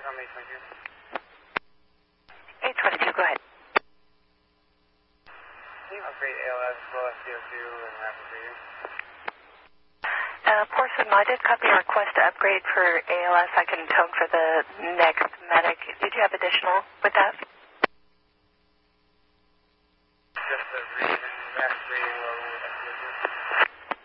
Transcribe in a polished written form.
on 822. 822, go ahead. Can you upgrade ALS, low SCO2, and rapid breathing? Porson, I did copy a request to upgrade for ALS. I can tone for the next medic. Did you have additional with that?